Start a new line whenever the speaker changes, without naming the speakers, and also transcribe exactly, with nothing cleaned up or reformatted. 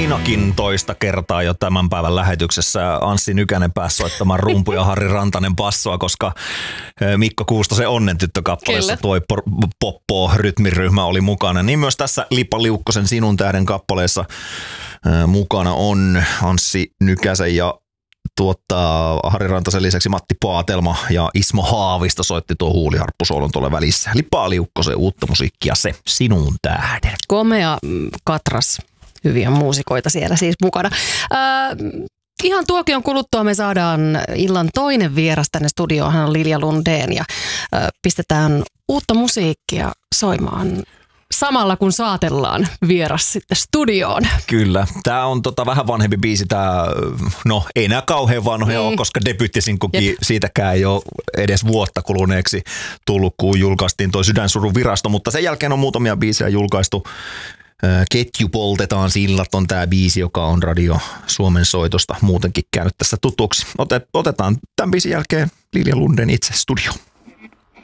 ainakin toista kertaa jo tämän päivän lähetyksessä Anssi Nykänen pääsi soittamaan rumpu ja Harri Rantanen bassoa, koska Mikko Kuustosen Onnen tyttö-kappaleessa tuo poppo rytmiryhmä oli mukana. Niin myös tässä Lipa Liukkosen Sinun tähden kappaleessa mukana on Anssi Nykäsen ja tuottaa Harri Rantasen lisäksi Matti Paatelma ja Ismo Haavisto soitti tuo huuliharppusoolon tuolla välissä. Lipa Liukkosen uutta musiikkia, se Sinun tähden.
Komea katras, hyviä muusikoita siellä siis mukana. Äh, ihan tuokion kuluttua me saadaan illan toinen vieras tänne studioon, hän on Lilja Lundén ja äh, pistetään uutta musiikkia soimaan. Samalla kun saatellaan vieras sitten studioon.
Kyllä. Tämä on tota vähän vanhempi biisi. Tää, no ei enää kauhean vanhoja mm. ole, koska debyttisinkukin Jep. siitäkään ei ole edes vuotta kuluneeksi tullut, kun julkaistiin toi Sydänsurun virasto. Mutta sen jälkeen on muutamia biisejä julkaistu. Ketju poltetaan sillat on tämä biisi, joka on Radio Suomen soitosta muutenkin käynyt tässä tutuksi. Otetaan tämän biisin jälkeen Lilja Lundén itse studio.